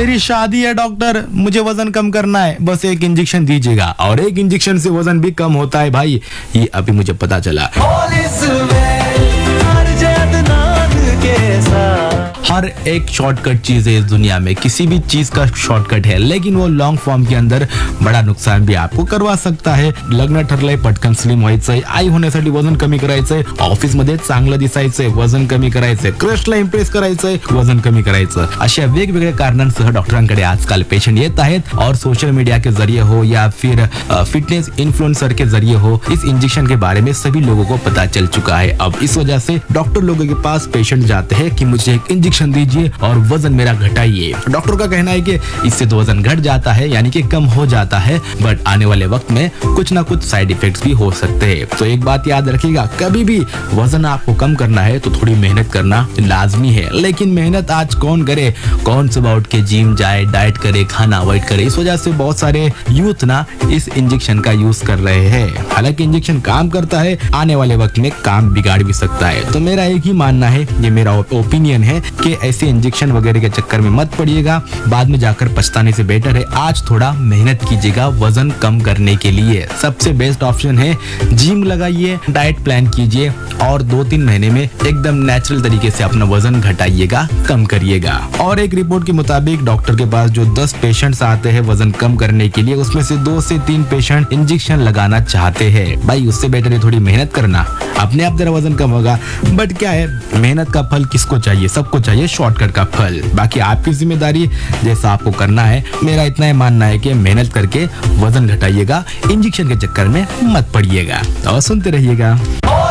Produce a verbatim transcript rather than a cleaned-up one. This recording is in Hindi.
मेरी शादी है डॉक्टर, मुझे वजन कम करना है, बस एक इंजेक्शन दीजिएगा। और एक इंजेक्शन से वजन भी कम होता है भाई, ये अभी मुझे पता चला। हर एक शॉर्टकट चीज है इस दुनिया में, किसी भी चीज का शॉर्टकट है, लेकिन वो लॉन्ग फॉर्म के अंदर बड़ा नुकसान भी आपको करवा सकता है। लग्न ठरलंय, पटकन स्लिम व्हायचंय, आई होण्यासाठी वजन कमी करायचंय, ऑफिस मध्ये चांगलं दिसायचंय, वजन कमी करायचंय, क्रशला इम्प्रेस करायचंय, वजन कमी करायचं, अशा वेगवेगळ्या कारणांसह डॉक्टरांकडे आजकाल पेशंट येत आहेत। और सोशल मीडिया के जरिए हो या फिर फिटनेस इन्फ्लुएंसर के जरिए हो, इस इंजेक्शन के बारे में सभी लोगों को पता चल चुका है। अब इस वजह से डॉक्टर लोगों के पास पेशेंट जाते हैं कि मुझे एक इंजेक्शन दीजिए और वजन मेरा घटाइए। डॉक्टर का कहना है कि इससे तो वजन घट जाता है, यानी कि कम हो जाता है, बट आने वाले वक्त में कुछ ना कुछ साइड इफेक्ट्स भी हो सकते हैं। तो एक बात याद रखिएगा, कभी भी वजन आपको कम करना है तो थोड़ी मेहनत करना लाजमी है। लेकिन मेहनत आज कौन करे, कौन सुबह उठ के जिम जाए, डाइट करे, खाना अवॉइड करे। इस वजह से बहुत सारे यूथ ना इस इंजेक्शन का यूज कर रहे हैं। हालांकि इंजेक्शन काम करता है, आने वाले वक्त में काम बिगाड़ भी सकता है। तो मेरा एक ही मानना है, ये मेरा ओपिनियन है कि ऐसे इंजेक्शन वगैरह के चक्कर में मत पड़िएगा, बाद में जाकर पछताने से बेटर है आज थोड़ा मेहनत कीजिएगा वजन कम करने के लिए। सबसे बेस्ट ऑप्शन है जिम लगाइए, डाइट प्लान कीजिए और दो तीन महीने में एकदम नेचुरल तरीके से अपना वजन घटाइएगा, कम करिएगा। और एक रिपोर्ट के मुताबिक डॉक्टर के पास जो दस पेशेंट्स आते हैं वजन कम करने के लिए, उसमें से दो से तीन पेशेंट इंजेक्शन लगाना चाहते हैं। भाई उससे बेटर है थोड़ी मेहनत करना, अपने आप तेरा वजन कम होगा। बट क्या है, मेहनत का फल किसको चाहिए? सबको चाहिए शॉर्टकट का फल। बाकी आपकी जिम्मेदारी, जैसा आपको करना है। मेरा इतना ही मानना है कि मेहनत करके वजन घटाइएगा, इंजेक्शन के चक्कर में मत पड़िएगा। और सुनते रहिएगा।